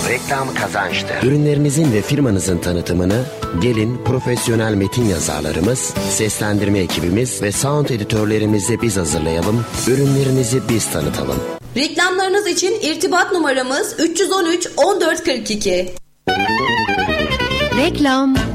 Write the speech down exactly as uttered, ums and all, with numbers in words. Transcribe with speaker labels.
Speaker 1: Reklam kazançtır.
Speaker 2: Ürünlerinizin ve firmanızın tanıtımını gelin profesyonel metin yazarlarımız, seslendirme ekibimiz ve sound editörlerimizle biz hazırlayalım. Ürünlerinizi biz tanıtalım.
Speaker 3: Reklamlarınız için irtibat numaramız üç yüz on üç on dört kırk iki.
Speaker 4: Reklam